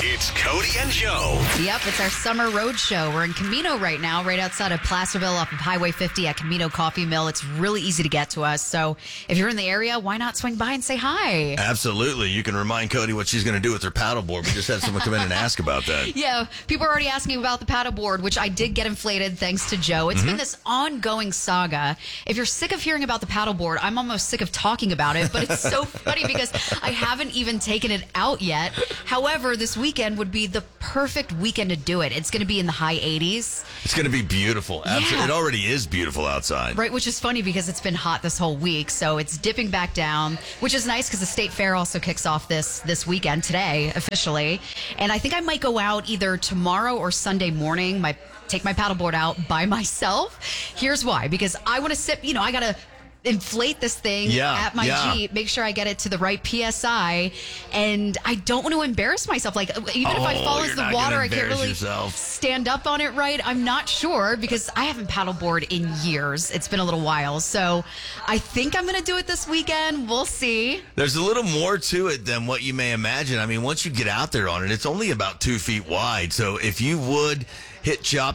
It's Cody and Joe. Yep, it's our summer road show. We're in Camino right now, right outside of Placerville off of Highway 50 at Camino Coffee Mill. It's really easy to get to us. So if you're in the area, why not swing by and say hi? Absolutely. You can remind Cody what she's going to do with her paddleboard. We just had someone come in and ask about that. Yeah, people are already asking about the paddleboard, which I did get inflated thanks to Joe. It's been this ongoing saga. If you're sick of hearing about the paddleboard, I'm almost sick of talking about it, but it's so funny because I haven't even taken it out yet. However, this weekend would be the perfect weekend to do it. It's going to be in the high 80s. It's going to be beautiful. Absolutely. Yeah. It already is beautiful outside. Right, which is funny because it's been hot this whole week, so it's dipping back down, which is nice because the State Fair also kicks off this weekend, today, officially. And I think I might go out either tomorrow or Sunday morning, take my paddleboard out by myself. Here's why, because I want to sit, I got to inflate this thing at my Jeep, make sure I get it to the right PSI, and I don't want to embarrass myself. Like, even if I fall into the water, I can't really stand up on it right. I'm not sure because I haven't paddleboard in years. It's been a little while. So I think I'm going to do it this weekend. We'll see. There's a little more to it than what you may imagine. I mean, once you get out there on it, it's only about 2 feet wide. So if you would hit Chop